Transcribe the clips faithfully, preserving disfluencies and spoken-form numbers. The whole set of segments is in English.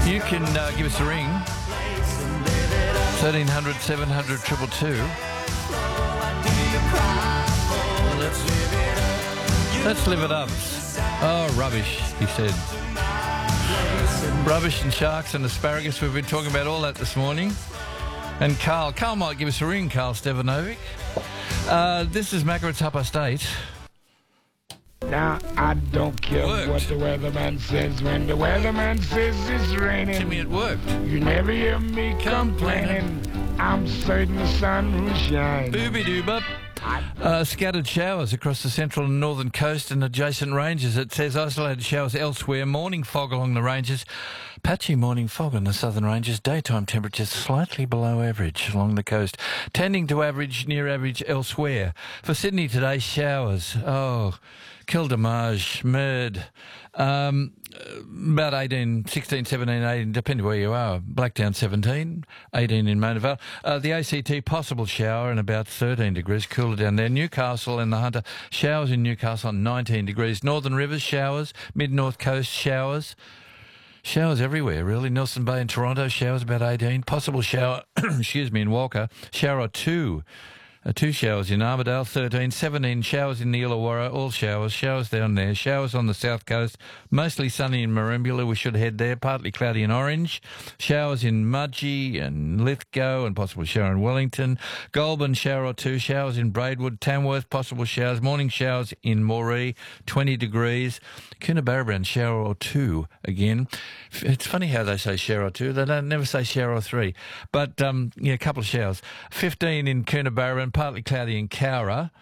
You can uh, give us a ring. thirteen hundred, seven hundred, two two two. Let's, let's live it up. Oh, rubbish, he said. Rubbish and sharks and asparagus. We've been talking about all that this morning. And Carl. Carl might give us a ring, Carl Stevanovic. Uh, this is Macca, it's half past eight. Now, I don't care Worked. what the weatherman says when the weatherman says it's raining. Timmy, it worked. You never hear me complaining. I'm certain the sun will shine. Booby-doo-bop. Uh, scattered showers across the central and northern coast and adjacent ranges. It says isolated showers elsewhere. Morning fog along the ranges. Patchy morning fog on the southern ranges. Daytime temperatures slightly below average along the coast. Tending to average, near average elsewhere. For Sydney today, showers. Oh, Kildamage, Merd. Um, about eighteen, sixteen, seventeen, eighteen, depending where you are. Blacktown seventeen, eighteen in Mona Vale. Uh, the A C T, possible shower and about thirteen degrees, cooler down there. Newcastle and the Hunter, showers in Newcastle, nineteen degrees. Northern Rivers, showers. Mid-North Coast, showers. Showers everywhere, really. Nelson Bay and Toronto, showers about eighteen. Possible shower, excuse me, in Walker, shower or two. Uh, two showers in Armidale, thirteen, seventeen showers in the Illawarra, all showers, showers down there, showers on the south coast, mostly sunny in Merimbula, we should head there, partly cloudy in Orange, showers in Mudgee and Lithgow and possible shower in Wellington, Goulburn, shower or two, showers in Braidwood, Tamworth, possible showers, morning showers in Moree, twenty degrees, Coonabarabran, shower or two again. It's funny how they say shower or two, they don't never say shower or three, but um, yeah, a couple of showers. fifteen in Coonabarabran, partly cloudy in Cowra,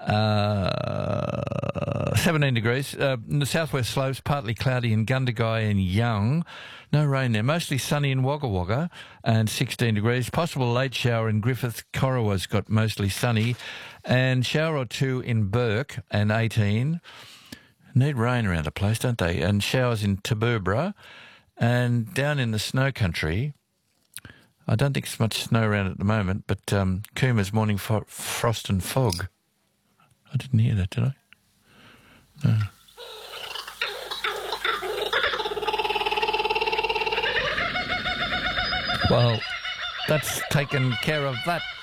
uh, seventeen degrees. Uh, in the southwest slopes, partly cloudy in Gundagai and Young. No rain there. Mostly sunny in Wagga Wagga and sixteen degrees. Possible late shower in Griffith. Corowa's got mostly sunny. And shower or two in Burke and eighteen. Need rain around the place, don't they? And showers in Taboobra. And down in the snow country, I don't think there's much snow around at the moment, but um, Coomer's morning fo- frost and fog. I didn't hear that, did I? No. Well, that's taken care of that.